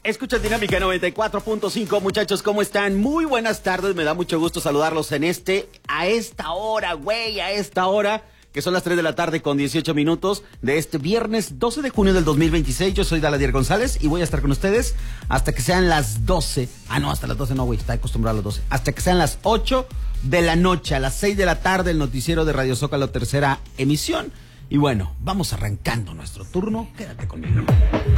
Escucha Dinámica 94.5, muchachos, ¿cómo están? Muy buenas tardes, me da mucho gusto saludarlos a esta hora, que son las 3 de la tarde con 18 minutos de este viernes 12 de junio del 2026. Yo soy Daladier González y voy a estar con ustedes hasta que sean las 12. Hasta las 12 no, güey, está acostumbrado a las 12. Hasta que sean las 8 de la noche, a las 6 de la tarde, el noticiero de Radio Zócalo, tercera emisión. Y bueno, vamos arrancando nuestro turno. Quédate conmigo.